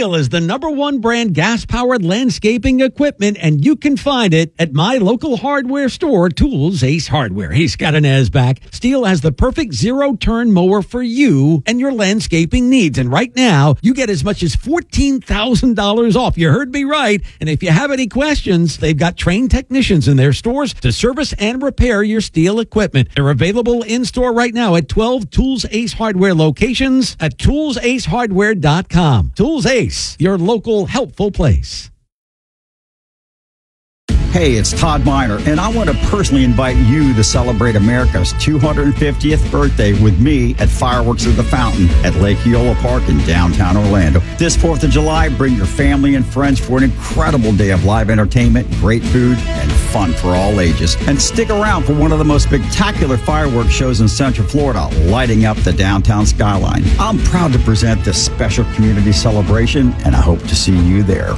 STIHL is the #1 brand gas-powered landscaping equipment, and you can find it at my local hardware store, Tools Ace Hardware. He's got an as back. STIHL has the perfect zero-turn mower for you and your landscaping needs. And right now, you get as much as $14,000 off. You heard me right. And if you have any questions, they've got trained technicians in their stores to service and repair your STIHL equipment. They're available in-store right now at 12 Tools Ace Hardware locations at toolsacehardware.com. Tools Ace, your local helpful place. Hey, it's Todd Miner, and I want to personally invite you to celebrate America's 250th birthday with me at Fireworks at the Fountain at Lake Eola Park in downtown Orlando. This 4th of July, bring your family and friends for an incredible day of live entertainment, great food, and fun for all ages. And stick around for one of the most spectacular fireworks shows in Central Florida, lighting up the downtown skyline. I'm proud to present this special community celebration, and I hope to see you there.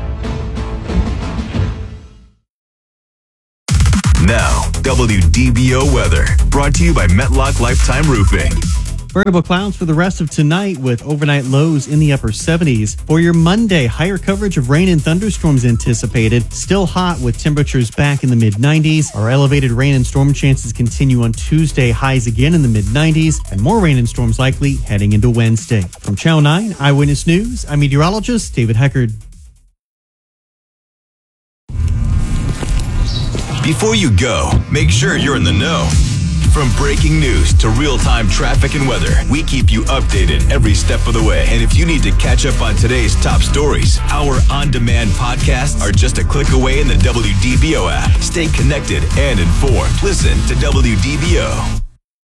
Now, WDBO weather, brought to you by Metlock Lifetime Roofing. Variable clouds for the rest of tonight with overnight lows in the upper 70s. For your Monday, higher coverage of rain and thunderstorms anticipated. Still hot with temperatures back in the mid-90s. Our elevated rain and storm chances continue on Tuesday, highs again in the mid-90s, and more rain and storms likely heading into Wednesday. From Channel 9 Eyewitness News, I'm meteorologist David Heckard. Before you go, make sure you're in the know. From breaking news to real-time traffic and weather, we keep you updated every step of the way. And if you need to catch up on today's top stories, our on-demand podcasts are just a click away in the WDBO app. Stay connected and informed. Listen to WDBO.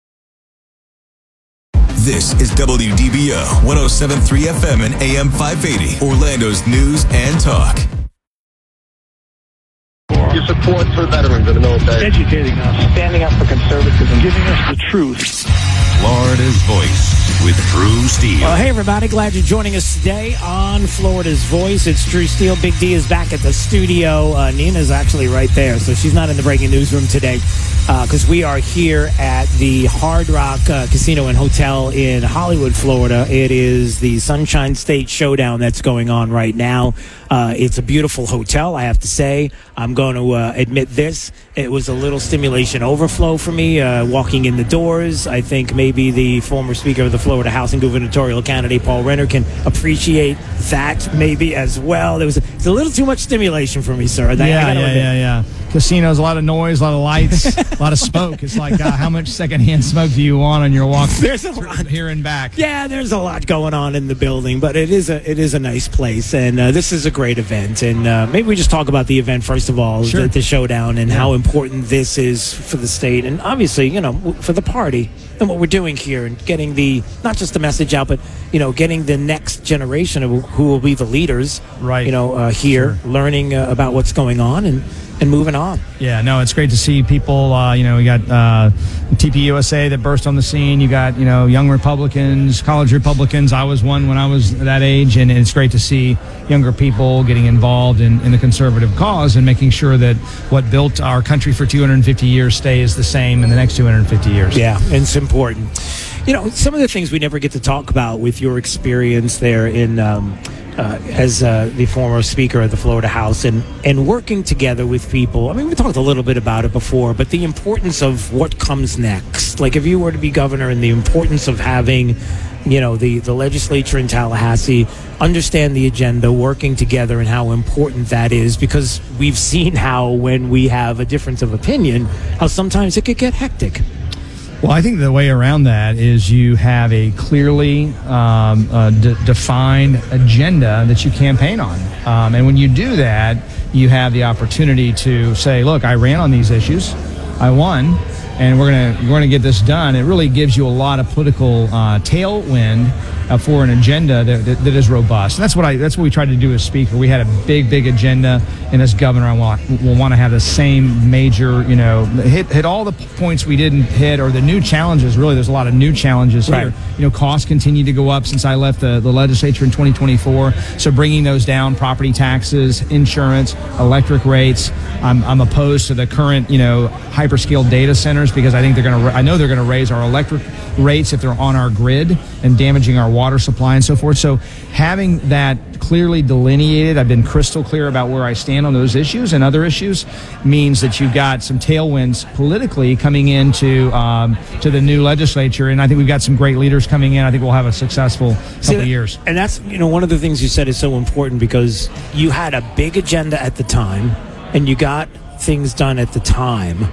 This is WDBO 107.3 FM and AM 580, Orlando's news and talk. Your support for veterans of the military. Educating us. Standing up for conservatism. Giving us the truth. Florida's Voice with Drew Steele. Well, hey, everybody. Glad you're joining us today on Florida's Voice. It's Drew Steele. Big D is back at the studio. Nina's actually right there, so she's not in the breaking newsroom today because we are here at the Hard Rock Casino and Hotel in Hollywood, Florida. It is the Sunshine State Showdown that's going on right now. It's a beautiful hotel, I have to say. I'm going to admit this. It was a little stimulation overflow for me walking in the doors. I think maybe the former Speaker of the Florida House and gubernatorial candidate, Paul Renner, can appreciate that maybe as well. It's a little too much stimulation for me, sir. Yeah. Casinos, a lot of noise, a lot of lights, a lot of smoke. It's like, how much secondhand smoke do you want on your walk there's a lot here and back? Yeah, there's a lot going on in the building, but it is a nice place, and this is a great event. And maybe we just talk about the event first of all, sure. the showdown, and how important this is for the state, and obviously, for the party and what we're doing here, and getting not just the message out, but getting the next generation of who will be the leaders, right? Here, sure. Learning about what's going on and moving on. Yeah, no, it's great to see people. We got TPUSA that burst on the scene. You got young Republicans, college Republicans. I was one when I was that age, and it's great to see younger people getting involved in the conservative cause and making sure that what built our country for 250 years stays the same in the next 250 years. Yeah, and it's important. Some of the things we never get to talk about with your experience there in as the former Speaker of the Florida House and working together with people. I mean, we talked a little bit about it before, but the importance of what comes next. Like if you were to be governor, and the importance of having, the legislature in Tallahassee understand the agenda, working together, and how important that is, because we've seen how when we have a difference of opinion, how sometimes it could get hectic. Well, I think the way around that is you have a clearly defined agenda that you campaign on. And when you do that, you have the opportunity to say, look, I ran on these issues, I won, and we're gonna get this done. It really gives you a lot of political tailwind for an agenda that is robust. And that's what we tried to do as Speaker. We had a big agenda, and as Governor, we'll want to have the same major, hit all the points we didn't hit, or the new challenges. Really, there's a lot of new challenges right here. Costs continue to go up since I left the legislature in 2024. So bringing those down, property taxes, insurance, electric rates. I'm opposed to the current, hyperscale data centers centers because I think I know they're going to raise our electric rates if they're on our grid and damaging our water supply and so forth. So having that clearly delineated, I've been crystal clear about where I stand on those issues and other issues, means that you've got some tailwinds politically coming into to the new legislature, and I think we've got some great leaders coming in. I think we'll have a successful couple of years. And that's, one of the things you said is so important because you had a big agenda at the time, and you got things done at the time.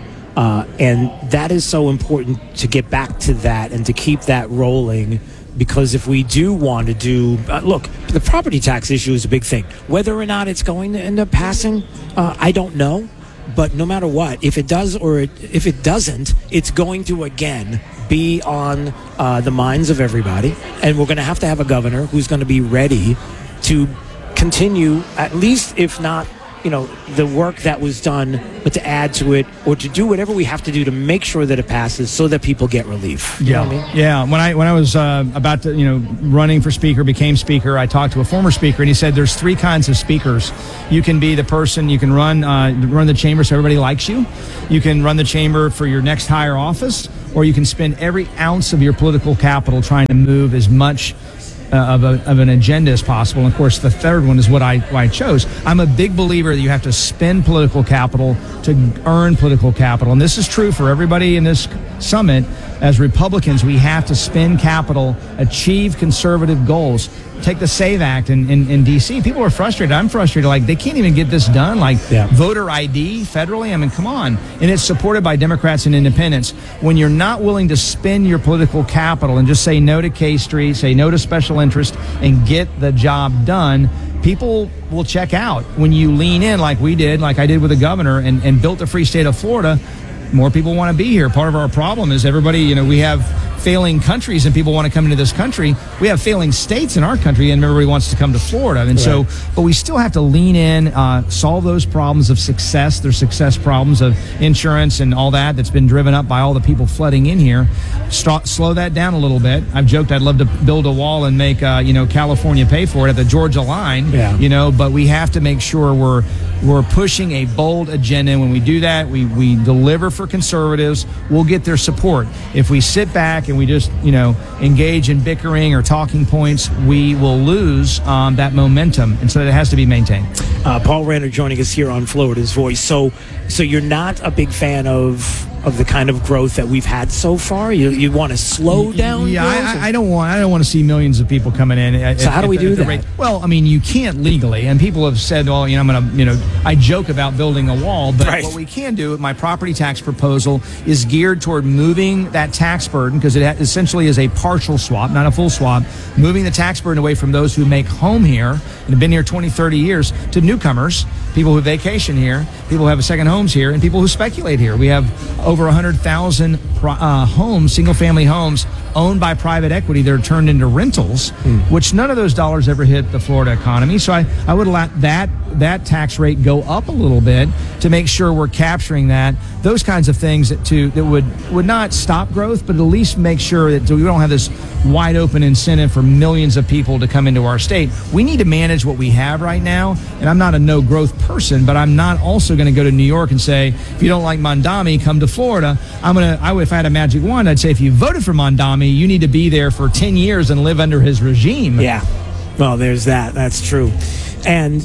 And that is so important to get back to that and to keep that rolling, because if we do want to do look, the property tax issue is a big thing. Whether or not it's going to end up passing, I don't know. But no matter what, if it does or if it doesn't, it's going to again be on the minds of everybody. And we're going to have a governor who's going to be ready to continue, at least if not the work that was done, but to add to it or to do whatever we have to do to make sure that it passes so that people get relief. You know what I mean? Yeah. When I was about to, running for speaker, became speaker, I talked to a former speaker, and he said there's three kinds of speakers. You can be the person, you can run the chamber so everybody likes you. You can run the chamber for your next higher office, or you can spend every ounce of your political capital trying to move as much of an agenda as possible. And of course, the third one is what I chose. I'm a big believer that you have to spend political capital to earn political capital. And this is true for everybody in this summit. As Republicans, we have to spend capital, achieve conservative goals. Take the SAVE Act in D.C. People are frustrated. I'm frustrated. Like, they can't even get this done. Voter ID federally. I mean, come on. And it's supported by Democrats and independents. When you're not willing to spend your political capital and just say no to K Street, say no to special interest, and get the job done, people will check out. When you lean in like we did, like I did with the governor, and built the free state of Florida, more people want to be here. Part of our problem is everybody, we have failing countries and people want to come into this country. We have failing states in our country and everybody wants to come to Florida. And so, but we still have to lean in, solve those problems of success. There's success problems of insurance and all that's been driven up by all the people flooding in here. Slow that down a little bit. I've joked I'd love to build a wall and make, California pay for it at the Georgia line, but we have to make sure we're pushing a bold agenda. And when we do that, we deliver for conservatives. We'll get their support. If we sit back and we just, engage in bickering or talking points, we will lose that momentum. And so it has to be maintained. Paul Renner joining us here on Florida's Voice. So you're not a big fan of the kind of growth that we've had so far? You want to slow down? Yeah, I don't want to see millions of people coming in. So how do we do that? Well, I mean, you can't legally, and people have said, well, I'm going to, I joke about building a wall, but what we can do, my property tax proposal is geared toward moving that tax burden, because it essentially is a partial swap, not a full swap, moving the tax burden away from those who make home here and have been here 20, 30 years to newcomers, people who vacation here, people who have second homes here, and people who speculate here. We have over 100,000 homes, single-family homes, owned by private equity that are turned into rentals, which none of those dollars ever hit the Florida economy. So I would let that tax rate go up a little bit to make sure we're capturing those kinds of things that would not stop growth, but at least make sure that we don't have this wide open incentive for millions of people to come into our state. We need to manage what we have right now, and I'm not a no growth person, but I'm not also going to go to New York and say, if you don't like Mondami, come to Florida. If I had a magic wand, I'd say, if you voted for Mondami, you need to be there for 10 years and live under his regime. Yeah. Well, there's that. That's true. And,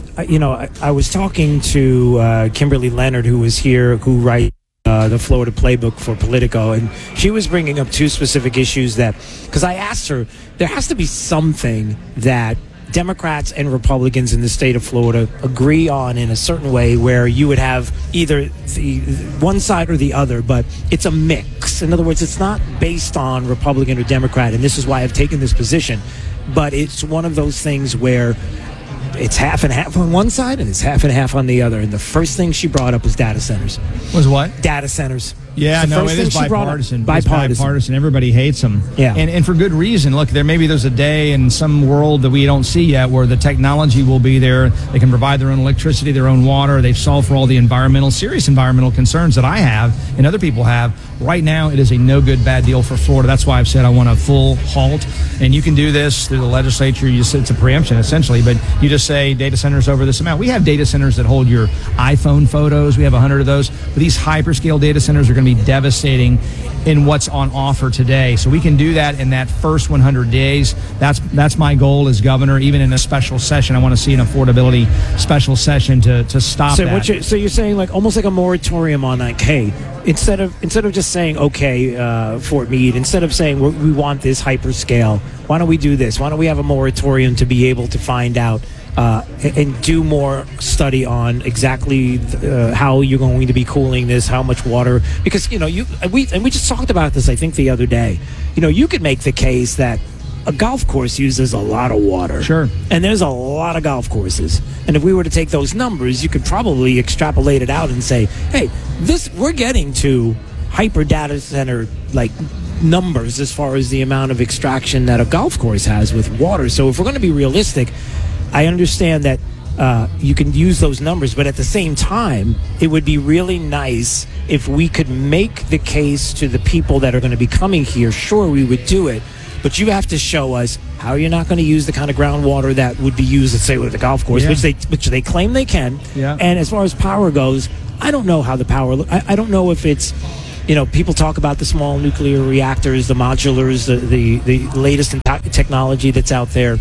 I was talking to Kimberly Leonard, who was here, who writes the Florida Playbook for Politico, and she was bringing up two specific issues because I asked her, there has to be something that Democrats and Republicans in the state of Florida agree on in a certain way where you would have either the one side or the other, but it's a mix. In other words, it's not based on Republican or Democrat, and this is why I've taken this position, but it's one of those things where it's half and half on one side and it's half and half on the other. And the first thing she brought up was data centers. Was what? Data centers. Yeah, no, it is bipartisan. Bipartisan. Everybody hates them. Yeah. And for good reason. Look, there's a day in some world that we don't see yet where the technology will be there. They can provide their own electricity, their own water. They've solved for all the serious environmental concerns that I have and other people have. Right now, it is a no good, bad deal for Florida. That's why I've said I want a full halt. And you can do this through the legislature. It's a preemption, essentially. But you just say data centers over this amount. We have data centers that hold your iPhone photos. We have 100 of those. But these hyperscale data centers are going to going to be devastating in what's on offer today. So we can do that in that first 100 days. That's my goal as governor. Even in a special session, I want to see an affordability special session to stop that. So you're saying like almost like a moratorium on like, hey, instead of just saying okay, Fort Meade, instead of saying we want this hyperscale, why don't we do this? Why don't we have a moratorium to be able to find out and do more study on exactly how you're going to be cooling this, how much water, because we just talked about this I think the other day. You could make the case that a golf course uses a lot of water. Sure. And there's a lot of golf courses. And if we were to take those numbers, you could probably extrapolate it out and say, hey, we're getting to hyper data center like numbers as far as the amount of extraction that a golf course has with water. So if we're going to be realistic, I understand that you can use those numbers, but at the same time, it would be really nice if we could make the case to the people that are going to be coming here. Sure, we would do it, but you have to show us how you're not going to use the kind of groundwater that would be used, let's say, with the golf course, which they claim they can. Yeah. And as far as power goes, I don't know how the power. I don't know if it's. People talk about the small nuclear reactors, the modulars, the latest in technology that's out there,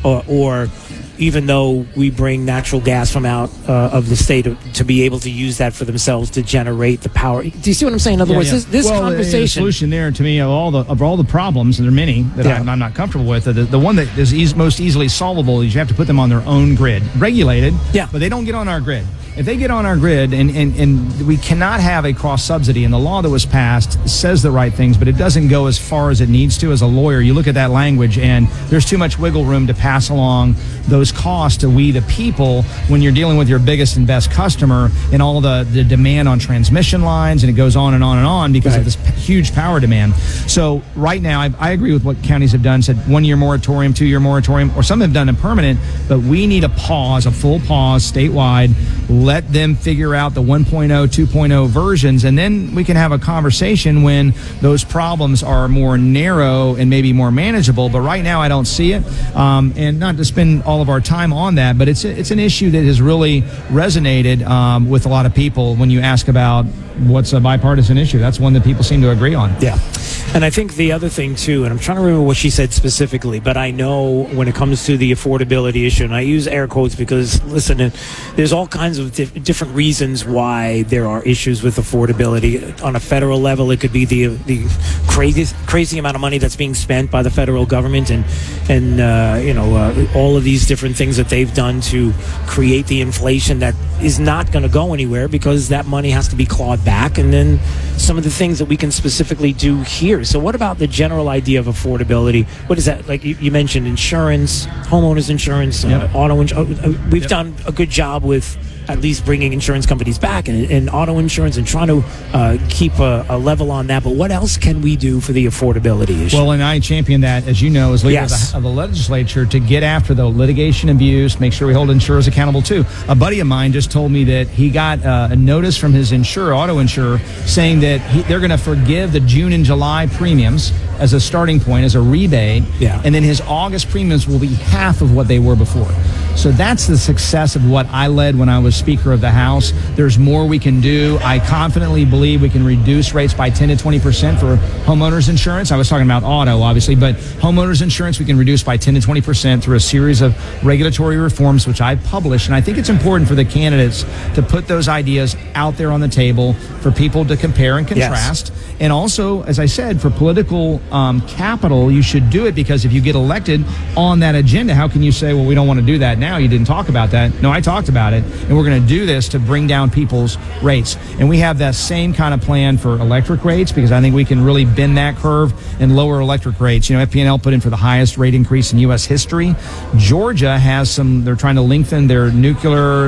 or even though we bring natural gas from out of the state to be able to use that for themselves to generate the power. Do you see what I'm saying? In other words, this conversation. The solution there to me of all the problems, and there are many that I'm not comfortable with, the one that is most easily solvable is you have to put them on their own grid, regulated, but they don't get on our grid. If they get on our grid, and we cannot have a cross-subsidy, and the law that was passed says the right things, but it doesn't go as far as it needs to. As a lawyer, you look at that language, and there's too much wiggle room to pass along those costs to we the people when you're dealing with your biggest and best customer and all the demand on transmission lines, and it goes on and on and on because of this huge power demand. So right now, I agree with what counties have done, said 1-year moratorium, 2-year moratorium, or some have done it permanent, but we need a full pause statewide. Let them figure out the 1.0, 2.0 versions, and then we can have a conversation when those problems are more narrow and maybe more manageable. But right now, I don't see it. And not to spend all of our time on that, but it's an issue that has really resonated with a lot of people when you ask about what's a bipartisan issue. That's one that people seem to agree on. Yeah. And I think the other thing, too, and I'm trying to remember what she said specifically, but I know when it comes to the affordability issue, and I use air quotes because, listen, there's all kinds of different reasons why there are issues with affordability. On a federal level, it could be the crazy amount of money that's being spent by the federal government and all of these different things that they've done to create the inflation that is not going to go anywhere because that money has to be clawed back, and then some of the things that we can specifically do here. So what about the general idea of affordability? What is that? Like you mentioned insurance, homeowners insurance, auto insurance. We've done a good job with at least bringing insurance companies back and auto insurance and trying to keep a level on that. But what else can we do for the affordability issue? Well, and I champion that, as you know, as leader of the legislature, to get after the litigation abuse, make sure we hold insurers accountable too. A buddy of mine just told me that he got a notice from his auto insurer, saying that they're going to forgive the June and July premiums as a starting point, as a rebate, and then his August premiums will be half of what they were before. So that's the success of what I led when I was Speaker of the House. There's more we can do. I confidently believe we can reduce rates by 10 to 20% for homeowners insurance. I was talking about auto, obviously, but homeowners insurance we can reduce by 10 to 20% through a series of regulatory reforms, which I published. And I think it's important for the candidates to put those ideas out there on the table for people to compare and contrast. Yes. And also, as I said, for political capital, you should do it, because if you get elected on that agenda, how can you say, well, we don't want to do that now? You didn't talk about that. No, I talked about it. And we're going to do this to bring down people's rates. And we have that same kind of plan for electric rates, because I think we can really bend that curve and lower electric rates. You know, FPNL put in for the highest rate increase in U.S. history. Georgia has they're trying to lengthen their nuclear,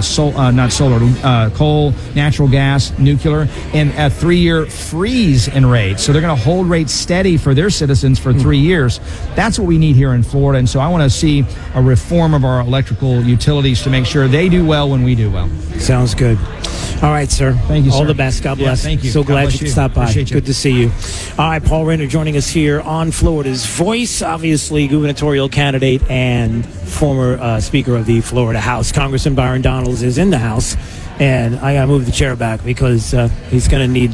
coal, natural gas, nuclear, and a 3-year freeze in rates. So they're going to hold rates steady for their citizens for 3 years. That's what we need here in Florida. And so I want to see a reform of our electrical utilities to make sure they do well when we do well. Sounds good. All right, sir. Thank you, sir. All the best. God bless. Thank you. So glad you could stop by. Appreciate you. Good to see you. All right, Paul Renner joining us here on Florida's Voice, obviously gubernatorial candidate and former Speaker of the Florida House. Congressman Byron Donalds is in the House. and I gotta move the chair back because he's gonna need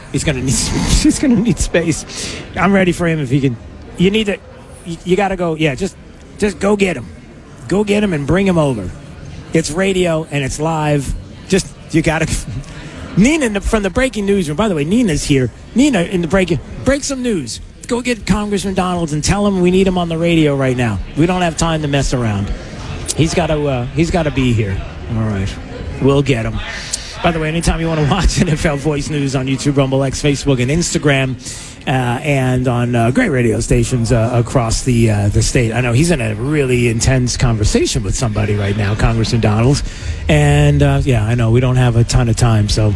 space. I'm ready for him if he can. You need to. You gotta go. Yeah, just go get him. Go get him and bring him over. It's radio and it's live. You gotta. Nina from the breaking news room. By the way, Nina's here. Nina in the break some news. Go get Congressman Donalds and tell him we need him on the radio right now. We don't have time to mess around. He's got to be here. All right. We'll get him. By the way, anytime you want to watch NFL Voice News on YouTube, Rumble, X, Facebook, and Instagram, and on great radio stations across the state. I know he's in a really intense conversation with somebody right now, Congressman Donalds. And, I know we don't have a ton of time, so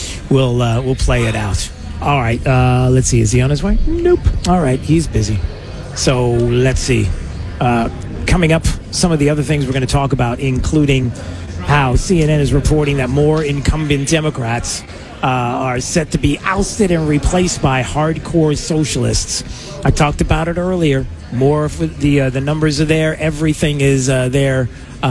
we'll play it out. All right. Let's see. Is he on his way? Nope. All right. He's busy. So let's see. Coming up, some of the other things we're going to talk about, including how CNN is reporting that more incumbent Democrats are set to be ousted and replaced by hardcore socialists. I talked about it earlier. More of the numbers are there. Everything is there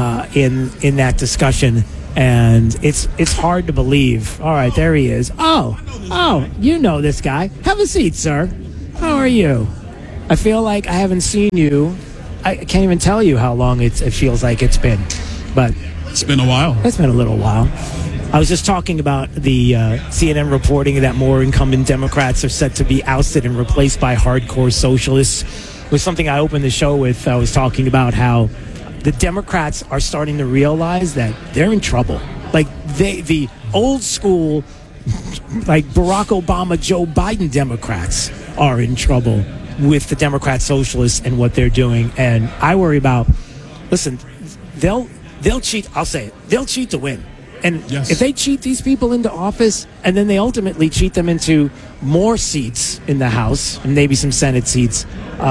in that discussion, and it's hard to believe. All right, there he is. Oh, you know this guy. Have a seat, sir. How are you? I feel like I haven't seen you. I can't even tell you how long it feels like it's been, but it's been a while. It's been a little while. I was just talking about the CNN reporting that more incumbent Democrats are set to be ousted and replaced by hardcore socialists. It was something I opened the show with. I was talking about how the Democrats are starting to realize that they're in trouble. Like the old school, like Barack Obama, Joe Biden Democrats are in trouble with the Democrat socialists and what they're doing. And I worry about, listen, they'll cheat. I'll say it. They'll cheat to win. And if they cheat these people into office and then they ultimately cheat them into more seats in the House and maybe some Senate seats,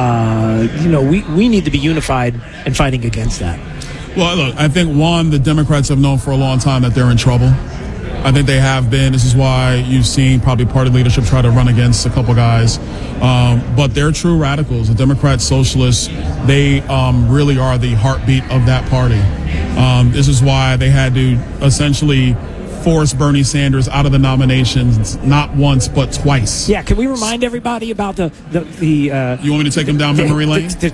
we need to be unified and fighting against that. Well, look, I think, one, the Democrats have known for a long time that they're in trouble. I think they have been. This is why you've seen probably party leadership try to run against a couple guys. But they're true radicals. The Democrat socialists, they really are the heartbeat of that party. This is why they had to essentially force Bernie Sanders out of the nominations not once but twice. Yeah, can we remind everybody about the you want me to take them down memory lane? The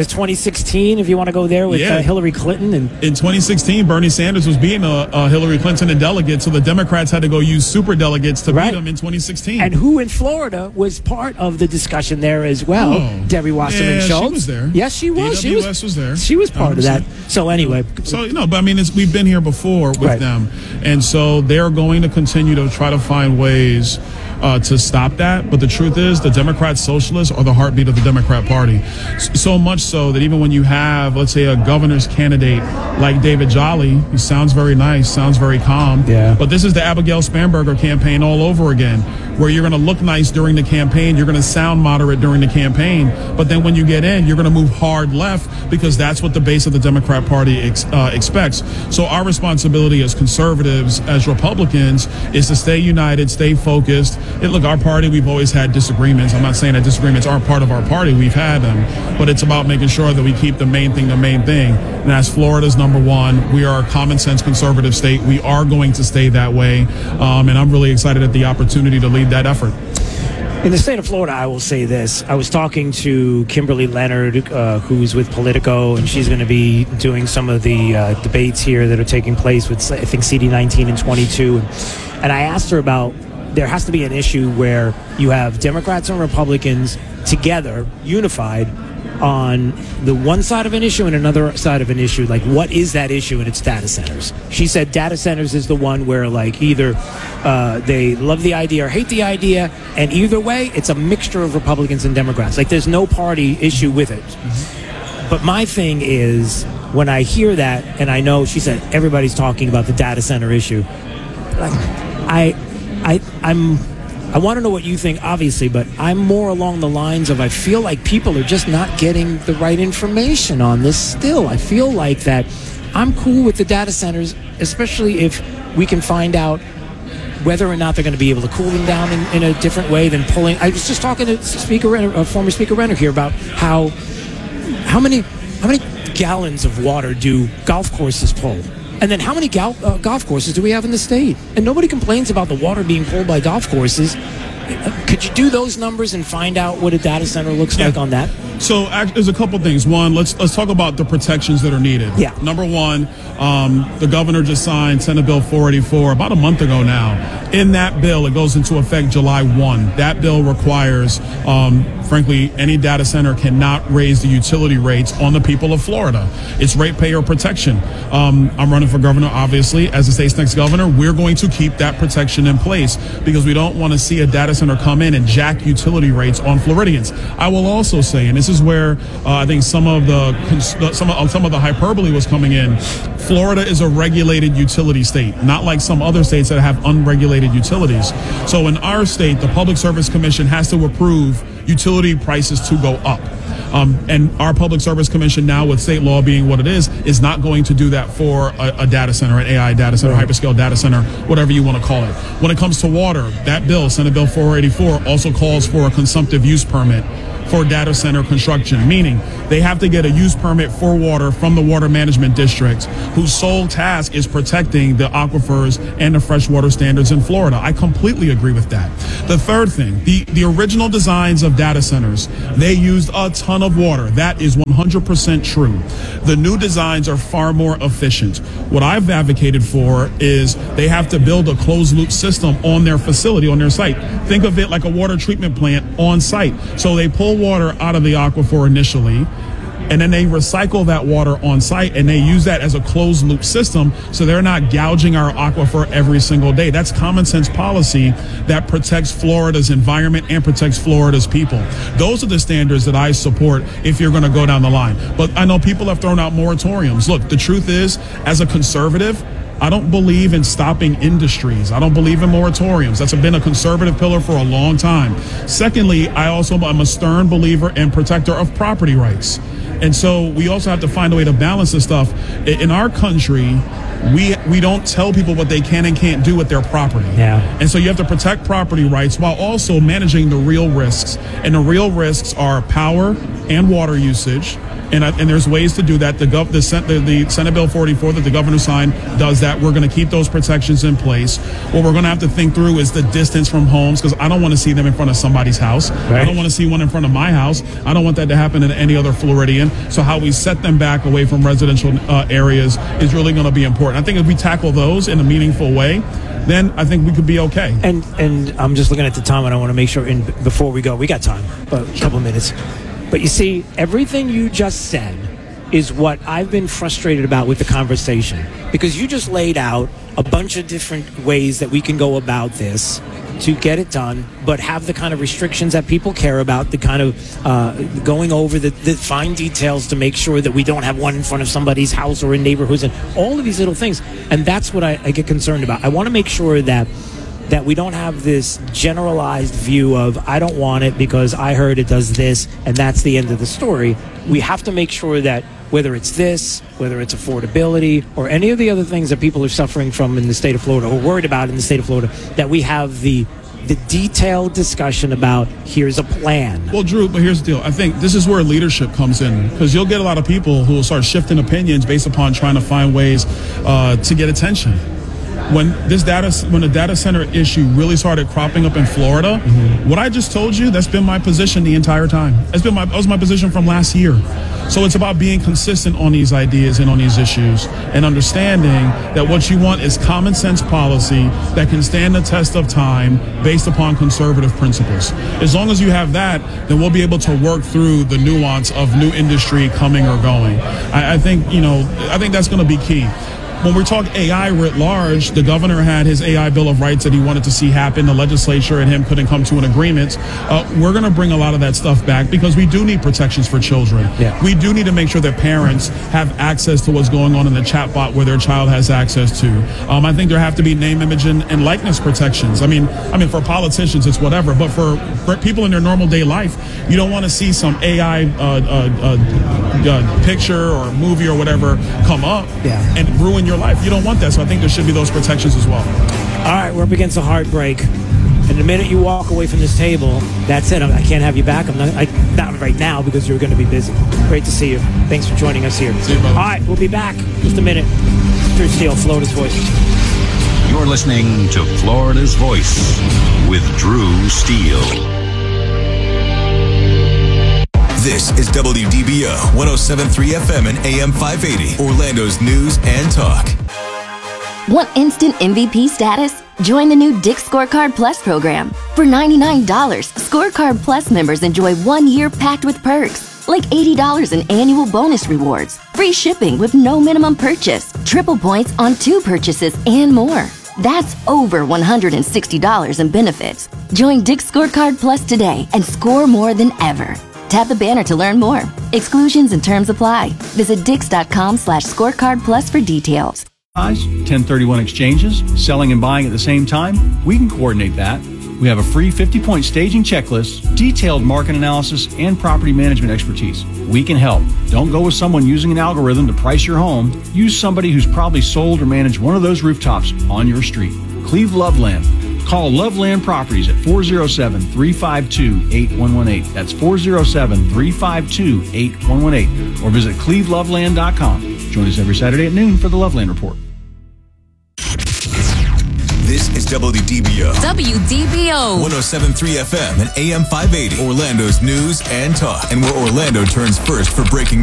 2016, if you want to go there with Hillary Clinton. And in 2016, Bernie Sanders was beating Hillary Clinton in delegates, so the Democrats had to go use super delegates to beat him in 2016. And who in Florida was part of the discussion there as well? Debbie Wasserman Schultz. She was there. Yes, she was. DWS was there. She was part of that. So anyway. So, but I mean, we've been here before with them. And so they're going to continue to try to find ways to stop that. But the truth is, the Democrat socialists are the heartbeat of the Democrat Party. So much so that even when you have, let's say, a governor's candidate like David Jolly, he sounds very nice, sounds very calm. Yeah. But this is the Abigail Spanberger campaign all over again, where you're going to look nice during the campaign, you're going to sound moderate during the campaign, but then when you get in, you're going to move hard left because that's what the base of the Democrat Party expects. So our responsibility as conservatives, as Republicans, is to stay united, stay focused. Look, our party, we've always had disagreements. I'm not saying that disagreements aren't part of our party. We've had them. But it's about making sure that we keep the main thing. And that's Florida's number one. We are a common sense conservative state. We are going to stay that way. And I'm really excited at the opportunity to lead that effort. In the state of Florida, I will say this. I was talking to Kimberly Leonard, who's with Politico, and she's going to be doing some of the debates here that are taking place with, I think, CD19 and 22. And I asked her about, there has to be an issue where you have Democrats and Republicans together, unified, on the one side of an issue and another side of an issue. Like, what is that issue? And it's data centers. She said data centers is the one where, like, either they love the idea or hate the idea, and either way, it's a mixture of Republicans and Democrats. Like, there's no party issue with it. Mm-hmm. But my thing is, when I hear that, and I know she said everybody's talking about the data center issue, like, I want to know what you think, obviously, but I'm more along the lines of, I feel like people are just not getting the right information on this still. I feel like that I'm cool with the data centers, especially if we can find out whether or not they're going to be able to cool them down in a different way than pulling. I was just talking to former Speaker Renner here about how many gallons of water do golf courses pull? And then how many golf courses do we have in the state? And nobody complains about the water being pulled by golf courses. Could you do those numbers and find out what a data center looks like on that? So there's a couple things. One, let's talk about the protections that are needed. Yeah. Number one, the governor just signed Senate Bill 484 about a month ago now. In that bill, it goes into effect July 1. That bill requires, frankly, any data center cannot raise the utility rates on the people of Florida. It's ratepayer protection. I'm running for governor, obviously. As the state's next governor, we're going to keep that protection in place because we don't want to see a data center come in and jack utility rates on Floridians. I will also say, and this is where I think some of the hyperbole was coming in. Florida is a regulated utility state, not like some other states that have unregulated utilities. So in our state, the Public Service Commission has to approve utility prices to go up. And our Public Service Commission now, with state law being what it is not going to do that for a data center, an AI data center, hyperscale data center, whatever you want to call it. When it comes to water, that bill, Senate Bill 484, also calls for a consumptive use permit for data center construction, meaning they have to get a use permit for water from the Water Management District, whose sole task is protecting the aquifers and the freshwater standards in Florida. I completely agree with that. The third thing, the original designs of data centers, they used a ton of water. That is 100% true. The new designs are far more efficient. What I've advocated for is they have to build a closed loop system on their facility, on their site. Think of it like a water treatment plant on site. So they pull water out of the aquifer initially, and then they recycle that water on site, and they use that as a closed loop system so they're not gouging our aquifer every single day. That's common sense policy that protects Florida's environment and protects Florida's people. Those are the standards that I support if you're going to go down the line. But I know people have thrown out moratoriums. Look, the truth is, as a conservative, I don't believe in stopping industries. I don't believe in moratoriums. That's been a conservative pillar for a long time. Secondly, I'm a stern believer and protector of property rights. And so we also have to find a way to balance this stuff. In our country, we don't tell people what they can and can't do with their property. Yeah. And so you have to protect property rights while also managing the real risks. And the real risks are power and water usage. And there's ways to do that. The Senate Bill 44 that the governor signed does that. We're going to keep those protections in place. What we're going to have to think through is the distance from homes, because I don't want to see them in front of somebody's house. Right. I don't want to see one in front of my house. I don't want that to happen in any other Floridian. So how we set them back away from residential areas is really going to be important. I think if we tackle those in a meaningful way, then I think we could be okay. And I'm just looking at the time, and I want to make sure before we go, we got time, a couple minutes. But you see, everything you just said is what I've been frustrated about with the conversation. Because you just laid out a bunch of different ways that we can go about this to get it done, but have the kind of restrictions that people care about, the kind of going over the fine details to make sure that we don't have one in front of somebody's house or in neighborhoods and all of these little things. And that's what I get concerned about. I want to make sure that we don't have this generalized view of, I don't want it because I heard it does this, and that's the end of the story. We have to make sure that whether it's this, whether it's affordability, or any of the other things that people are suffering from in the state of Florida or worried about in the state of Florida, that we have the detailed discussion about, here's a plan. Well, Drew, but here's the deal. I think this is where leadership comes in, because you'll get a lot of people who will start shifting opinions based upon trying to find ways to get attention. When the data center issue really started cropping up in Florida, what I just told you, that's been my position the entire time. That was my position from last year. So it's about being consistent on these ideas and on these issues, and understanding that what you want is common sense policy that can stand the test of time based upon conservative principles. As long as you have that, then we'll be able to work through the nuance of new industry coming or going. I think that's going to be key. When we talk AI writ large, the governor had his AI Bill of Rights that he wanted to see happen. The legislature and him couldn't come to an agreement. We're going to bring a lot of that stuff back because we do need protections for children. Yeah. We do need to make sure that parents have access to what's going on in the chatbot where their child has access to. I think there have to be name, image, and likeness protections. I mean, for politicians, it's whatever. But for people in their normal day life, you don't want to see some AI picture or movie or whatever come up and ruin your life. You don't want that, so I think there should be those protections as well. All right, we're up against a hard break. And the minute you walk away from this table, that's it. I can't have you back. Not right now because you're going to be busy. Great to see you. Thanks for joining us here. See you, brother. All right, we'll be back. Just a minute. Drew Steele, Florida's Voice. You're listening to Florida's Voice with Drew Steele. This is WDBO 107.3 FM and AM 580, Orlando's news and talk. Want instant MVP status? Join the new Dick's Scorecard Plus program. For $99, Scorecard Plus members enjoy 1 year packed with perks, like $80 in annual bonus rewards, free shipping with no minimum purchase, triple points on 2 purchases, and more. That's over $160 in benefits. Join Dick's Scorecard Plus today and score more than ever. Tap the banner to learn more. Exclusions and terms apply. Visit dix.com/scorecard plus for details. 1031 exchanges, selling and buying at the same time, we can coordinate that. We have a free 50-point staging checklist, detailed market analysis, and property management expertise. We can help. Don't go with someone using an algorithm to price your home. Use somebody who's probably sold or managed one of those rooftops on your street. Cleve Loveland. Call Loveland Properties at 407-352-8118. That's 407-352-8118. Or visit cleveloveland.com. Join us every Saturday at noon for the Loveland Report. This is WDBO. WDBO. 107.3 FM and AM 580, Orlando's news and talk. And where Orlando turns first for breaking